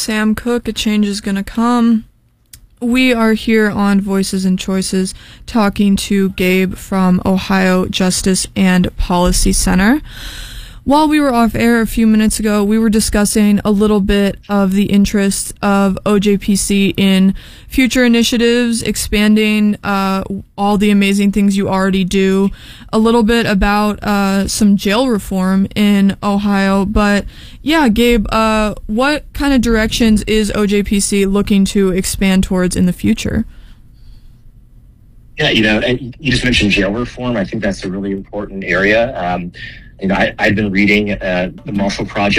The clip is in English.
Sam Cooke. A change is gonna come. We are here on Voices and Choices talking to Gabe from Ohio Justice and Policy Center. While we were off air a few minutes ago, we were discussing a little bit of the interest of OJPC in future initiatives, expanding all the amazing things you already do, a little bit about some jail reform in Ohio. But yeah, Gabe, what kind of directions is OJPC looking to expand towards in the future? Yeah, and you just mentioned jail reform. I think that's a really important area. I've been reading the Marshall Project